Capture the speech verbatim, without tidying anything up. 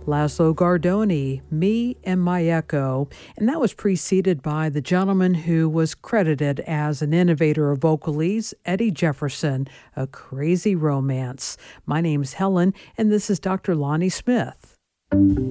Laszlo Gardoni, Me and My Echo, and that was preceded by the gentleman who was credited as an innovator of vocalese, Eddie Jefferson, A Crazy Romance. My name's Helen, and this is Doctor Lonnie Smith.